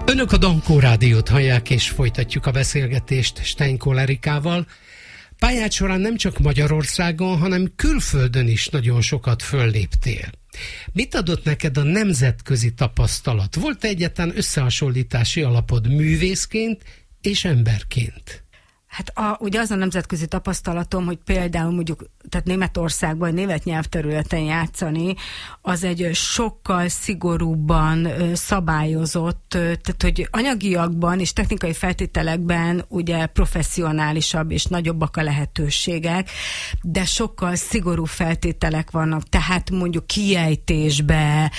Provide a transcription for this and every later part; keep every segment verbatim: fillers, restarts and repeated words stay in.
Önök a Dankó Rádiót hallják, és folytatjuk a beszélgetést Steinkoll Erikával. Pályád során nem csak Magyarországon, hanem külföldön is nagyon sokat fölléptél. Mit adott neked a nemzetközi tapasztalat? Volt egyáltalán összehasonlítási alapod művészként és emberként? Hát a, ugye az a nemzetközi tapasztalatom, hogy például mondjuk, tehát Németországban német nyelvterületen játszani, az egy sokkal szigorúbban szabályozott, tehát hogy anyagiakban és technikai feltételekben ugye professzionálisabb és nagyobbak a lehetőségek, de sokkal szigorú feltételek vannak, tehát mondjuk kiejtésben,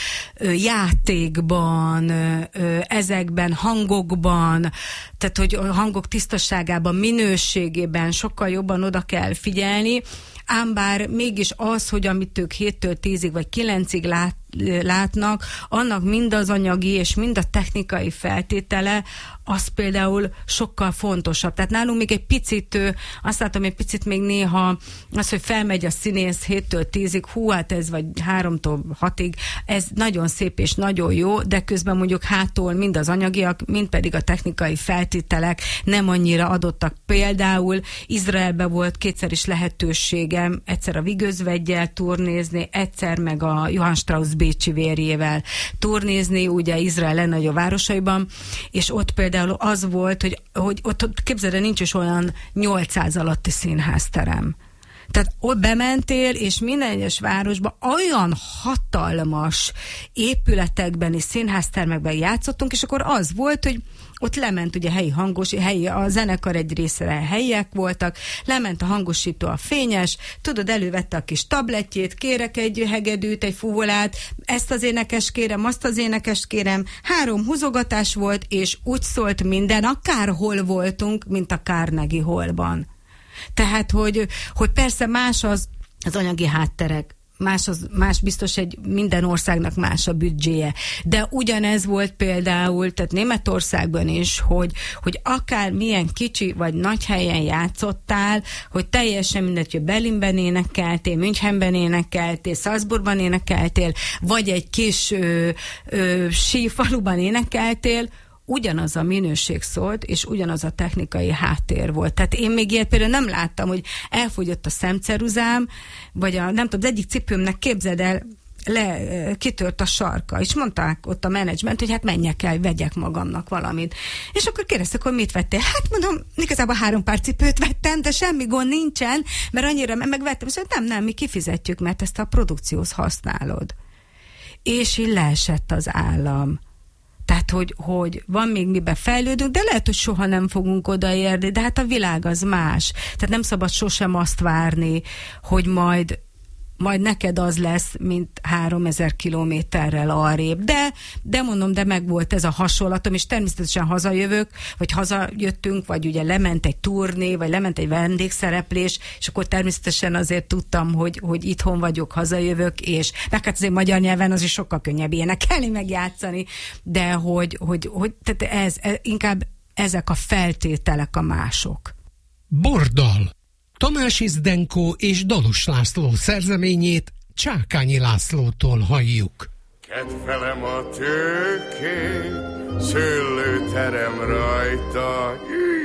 játékban, ezekben, hangokban, tehát hogy a hangok tisztaságában, minőségében sokkal jobban oda kell figyelni, ám bár mégis az, hogy amit ők héttől tízig vagy kilencig lát, látnak, annak mind az anyagi és mind a technikai feltétele, az például sokkal fontosabb. Tehát nálunk még egy picit, azt látom, egy picit még néha az, hogy felmegy a színész héttől tízig, hú, hát ez vagy háromtól hatig, ez nagyon szép és nagyon jó, de közben mondjuk hátul mind az anyagiak, mind pedig a technikai feltételek nem annyira adottak. Például Izraelben volt kétszer is lehetőségem, egyszer a Vigözveggyel turnézni, egyszer meg a Johann Strauss bécsi vérjével turnézni, ugye Izrael legnagyobb városaiban, és ott például az volt, hogy, hogy ott, ott képzeld el, nincs is olyan nyolcszáz alatti színházterem. Tehát ott bementél, és minden egyes városban olyan hatalmas épületekben és színháztermekben játszottunk, és akkor az volt, hogy ott lement ugye helyi hangos, helyi, a zenekar egy részre helyiek voltak, lement a hangosító, a fényes, tudod, elővette a kis tabletjét, kérek egy hegedűt, egy fuvolát, ezt az énekes kérem, azt az énekes kérem, három húzogatás volt, és úgy szólt minden, akárhol voltunk, mint a Carnegie Hallban. Tehát, hogy, hogy persze más az, az anyagi hátterek, Más, az, más biztos, egy minden országnak más a büdzséje. De ugyanez volt például, tehát Németországban is, hogy, hogy akár milyen kicsi vagy nagy helyen játszottál, hogy teljesen mindegy, hogy Berlinben énekeltél, Münchenben énekeltél, Salzburgban énekeltél, vagy egy kis ö, ö, sífaluban énekeltél, ugyanaz a minőség szólt, és ugyanaz a technikai háttér volt. Tehát én még ilyet például nem láttam, hogy elfogyott a szemceruzám, vagy a, nem tudom, az egyik cipőmnek, képzeld el, le, kitört a sarka, és mondták ott a menedzsment, hogy hát menjek el, vegyek magamnak valamit. És akkor kérdeztek, hogy mit vettél? Hát mondom, igazából három pár cipőt vettem, de semmi gond nincsen, mert annyira megvettem, és nem, nem, mi kifizetjük, mert ezt a produkcióhoz használod. És így leesett az állam. Tehát, hogy, hogy van még miben fejlődünk, de lehet, hogy soha nem fogunk odaérni, de hát a világ az más. Tehát nem szabad sosem azt várni, hogy majd, majd neked az lesz, mint háromezer kilométerrel arrébb. De, de mondom, de meg volt ez a hasonlatom, és természetesen hazajövök, vagy hazajöttünk, vagy ugye lement egy turné, vagy lement egy vendégszereplés, és akkor természetesen azért tudtam, hogy, hogy itthon vagyok, hazajövök, és meg hát azért magyar nyelven az is sokkal könnyebb énekelni, meg játszani, de hogy, hogy, hogy tehát ez, ez, inkább ezek a feltételek a mások. Bordal. Tamási Zdenko és Dalus László szerzeményét Csákányi Lászlótól halljuk. Kedvelem a tőkét, szőlőterem rajta,